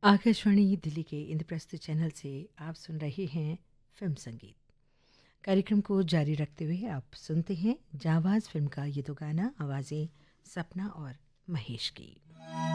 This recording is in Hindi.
आकाशवाणी दिल्ली के इंद्रप्रस्थ चैनल से आप सुन रहे हैं फिल्म संगीत कार्यक्रम को जारी रखते हुए आप सुनते हैं जावाज़ फिल्म का ये तो गाना आवाज़ें सपना और महेश की।